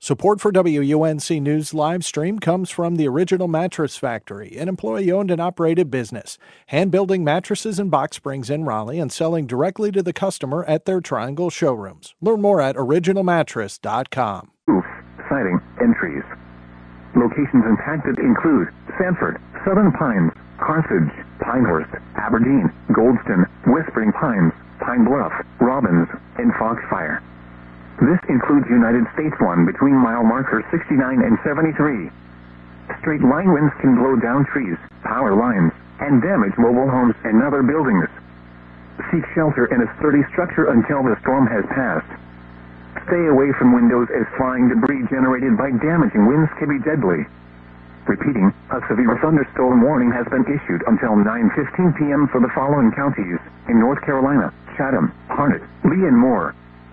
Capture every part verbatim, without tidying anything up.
Support for W U N C News live stream comes from the Original Mattress Factory, an employee-owned and operated business, hand-building mattresses and box springs in Raleigh and selling directly to the customer at their Triangle showrooms. Learn more at original mattress dot com. Roof, siding, entries. Locations impacted include Sanford, Southern Pines, Carthage, Pinehurst, Aberdeen, Goldston, Whispering Pines, Pine Bluff, Robbins, and Foxfire. This includes United States one between mile marker sixty-nine and seventy-three. Straight line winds can blow down trees, power lines, and damage mobile homes and other buildings. Seek shelter in a sturdy structure until the storm has passed. Stay away from windows as flying debris generated by damaging winds can be deadly. Repeating, a severe thunderstorm warning has been issued until nine fifteen p.m. for the following counties in North Carolina: Chatham, Harnett, Lee, and more.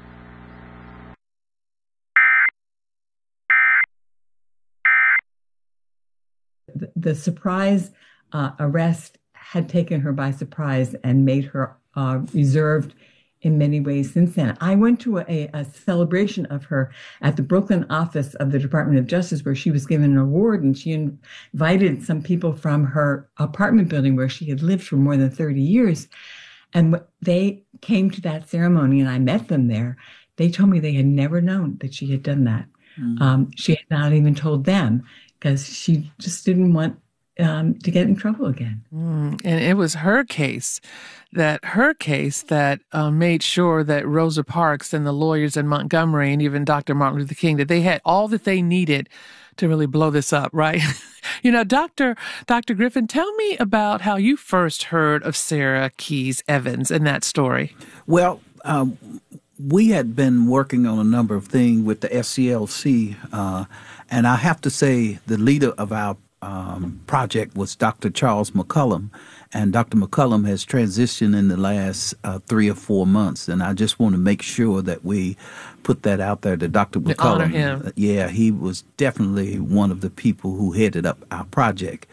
The, the surprise uh, arrest had taken her by surprise and made her uh, reserved in many ways since then. I went to a, a celebration of her at the Brooklyn office of the Department of Justice where she was given an award, and she invited some people from her apartment building where she had lived for more than thirty years. And they came to that ceremony, and I met them there. They told me they had never known that she had done that. Mm. Um, she had not even told them because she just didn't want um, to get in trouble again. Mm. And it was her case that her case that uh, made sure that Rosa Parks and the lawyers in Montgomery and even Doctor Martin Luther King, that they had all that they needed to really blow this up, right? You know, Doctor Doctor Griffin, tell me about how you first heard of Sarah Keys Evans and that story. Well, um, we had been working on a number of things with the S C L C, uh, and I have to say the leader of our um, project was Doctor Charles McCullum, and Doctor McCullum has transitioned in the last uh, three or four months, and I just want to make sure that we put that out there that Doctor McCullum, honor him. Yeah, he was definitely one of the people who headed up our project.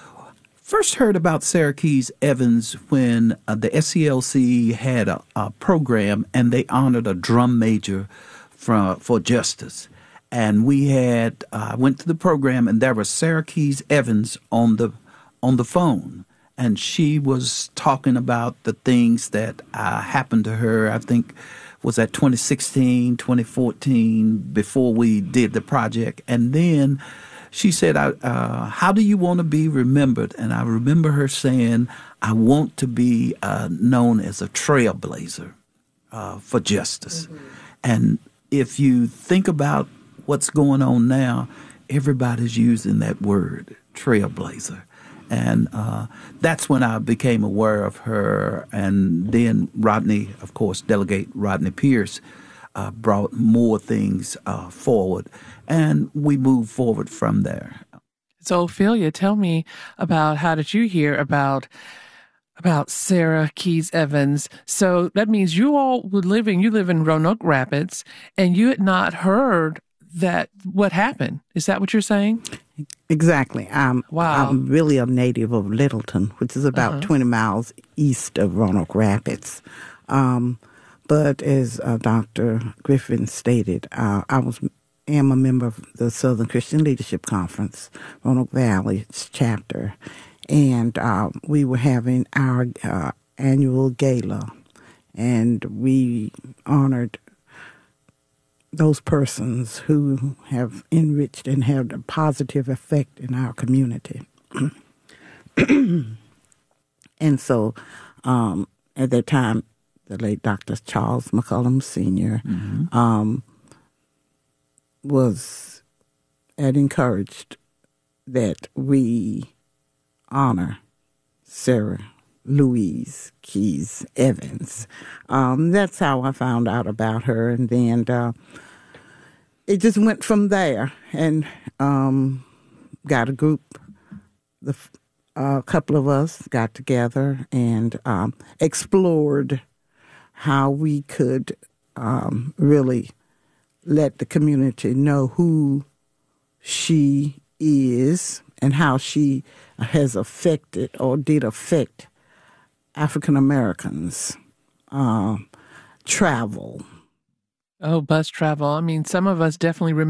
First heard about Sarah Keys Evans when uh, the S C L C had a, a program and they honored a drum major for, for justice. And we had, I uh, went to the program and there was Sarah Keys Evans on the on the phone. And she was talking about the things that uh, happened to her, I think, was that twenty sixteen, twenty fourteen, before we did the project. And then she said, uh, how do you want to be remembered? And I remember her saying, I want to be uh, known as a trailblazer uh, for justice. Mm-hmm. And if you think about what's going on now, everybody's using that word, trailblazer. And uh, that's when I became aware of her. And then Rodney, of course, Delegate Rodney Pierce, uh, brought more things uh, forward. And we moved forward from there. So, Ophelia, tell me about how did you hear about about Sarah Keys Evans? So that means you all were living, you live in Roanoke Rapids, and you had not heard that what happened. Is that what you're saying? Exactly. I'm, wow. I'm really a native of Littleton, which is about uh-huh. twenty miles east of Roanoke Rapids. Um, but as uh, Doctor Griffin stated, uh, I was am a member of the Southern Christian Leadership Conference, Roanoke Valley's chapter, and uh, we were having our uh, annual gala, and we honored those persons who have enriched and had a positive effect in our community. And so um, at that time, the late Doctor Charles McCullum Senior Mm-hmm. um, was and encouraged that we honor Sarah Louise Keys Evans. Um, that's how I found out about her, and then uh, it just went from there. And um, got a group. The a couple of us got together and um, explored how we could um, really let the community know who she is and how she has affected or did affect African Americans, uh, travel. Oh, bus travel. I mean, some of us definitely remember